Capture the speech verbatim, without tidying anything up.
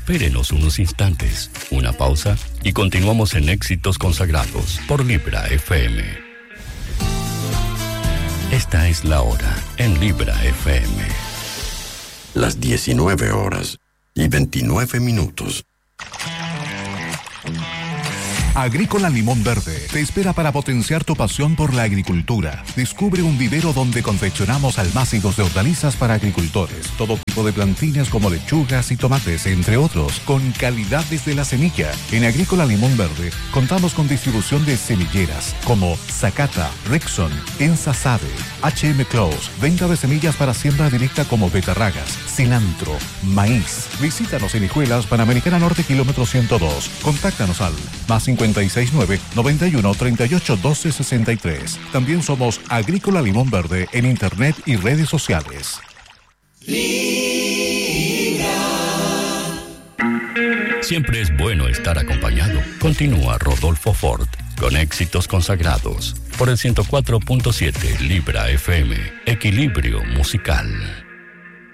Espérenos unos instantes, una pausa y continuamos en Éxitos Consagrados por Libra F M. Esta es la hora en Libra F M. Las diecinueve horas y veintinueve minutos. Agrícola Limón Verde te espera para potenciar tu pasión por la agricultura. Descubre un vivero donde confeccionamos almácigos de hortalizas para agricultores, todo tipo de plantines como lechugas y tomates, entre otros, con calidad desde la semilla. En Agrícola Limón Verde contamos con distribución de semilleras como Zacata, Rexon, Ensasade, H M Close, venta de semillas para siembra directa como betarragas, cilantro, maíz. Visítanos en Hijuelas, Panamericana Norte, kilómetro ciento dos. Contáctanos al más cincuenta y seis nueve, noventa y uno, treinta y ocho, doce, sesenta y tres. También somos Agrícola Limón Verde en internet y redes sociales. Siempre es bueno estar acompañado. Continúa Rodolfo Ford con Éxitos Consagrados por el ciento cuatro punto siete Libra F M. Equilibrio musical.